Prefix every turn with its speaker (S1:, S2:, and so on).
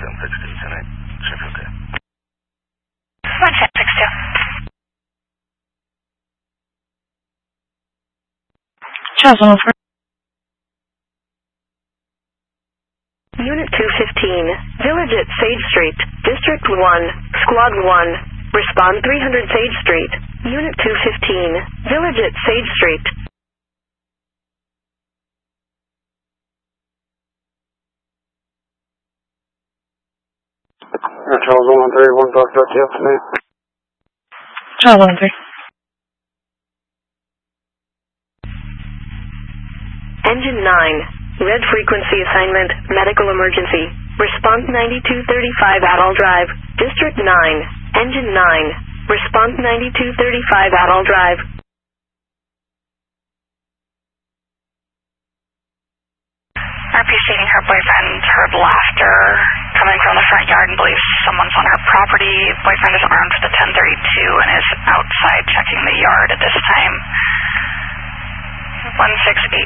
S1: 762 tonight. Sheffield Day.
S2: 1762.
S3: Charles 104.
S4: Unit 215, Village at Sage Street, District 1, Squad 1, respond 300 Sage Street. Unit 215, Village at Sage Street.
S5: Charles 113, 1 Dr. Tiffany.
S3: Charles 113.
S4: Engine 9, red frequency assignment, medical emergency. Response 9235 Adol Drive, District 9, Engine 9, response 9235 Adol Drive.
S2: RP stating her boyfriend heard laughter coming from the front yard and believes someone's on her property. Boyfriend is armed with a 1032 and is outside checking the yard at this time. 168.